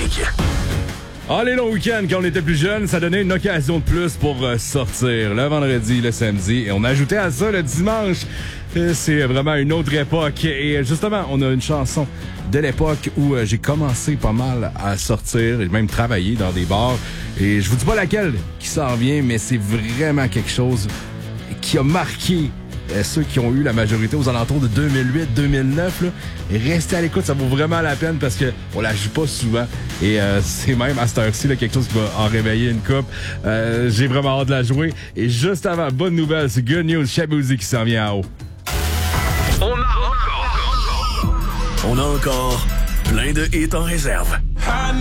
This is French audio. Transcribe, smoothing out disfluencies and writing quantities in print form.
musique. Les longs week-ends, quand on était plus jeune, ça donnait une occasion de plus pour sortir. Le vendredi, le samedi, et on ajoutait à ça le dimanche. C'est vraiment une autre époque. Et justement, on a une chanson de l'époque où j'ai commencé pas mal à sortir et même travailler dans des bars. Et je vous dis pas laquelle qui s'en vient, mais c'est vraiment quelque chose qui a marqué ceux qui ont eu la majorité aux alentours de 2008-2009. Restez à l'écoute, ça vaut vraiment la peine parce que on la joue pas souvent. Et c'est même à cette heure-ci là, quelque chose qui va en réveiller une coupe. J'ai vraiment hâte de la jouer. Et juste avant, bonne nouvelle, c'est Good News, Shaboozey qui s'en vient en haut. On a encore plein de hits en réserve.